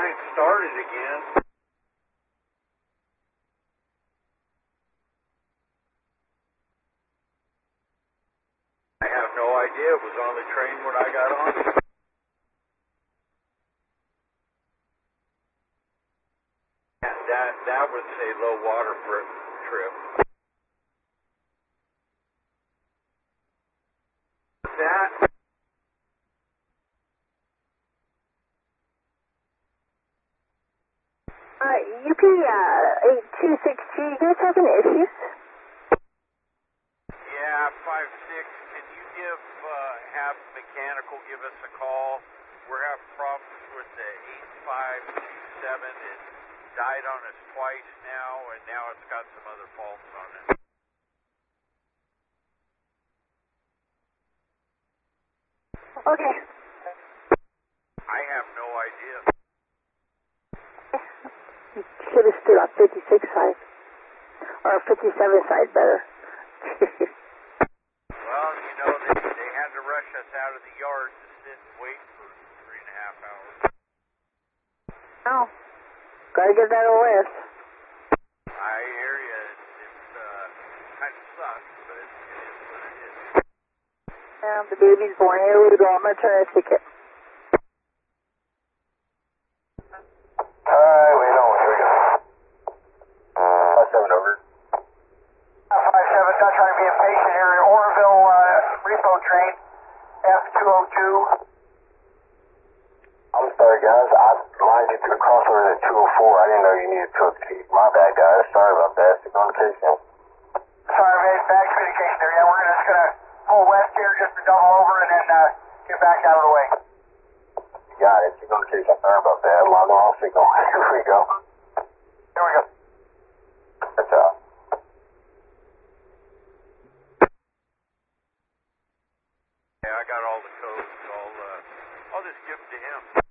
line started again. I have no idea. It was on the train when I got on. That would say low water trip. That UP 826G, you guys having issues? Yeah, 5-6. Can you have mechanical give us a call? We're having problems with the 8527. It died on us twice now, and now it's got some other faults on it. Okay. I have no idea. Should have stood on 56 side. Or 57 side better. Well, you know, they had to rush us out of the yard to sit and wait for 3.5 hours. Oh. Gotta get that over with. I hear you. It's kind of sucks, but it is what it is. The baby's born. Here we go. I'm gonna turn a ticket. Wait on. Here we go. 57 over. 57, not trying to be impatient here in Oroville repo train, F202. I'm sorry, guys. I lined you to the crossover at 204. I didn't know you needed to keep. My bad, guys. Sorry about that. Communication. Sorry, man. Bad communication there. Yeah, we're just going to pull west here just to double over and then get back out of the way. Got it. Communication. Sorry about that. Log on signal. Here we go. Here we go. That's up. Yeah, I got all the codes. I'll just give them to him.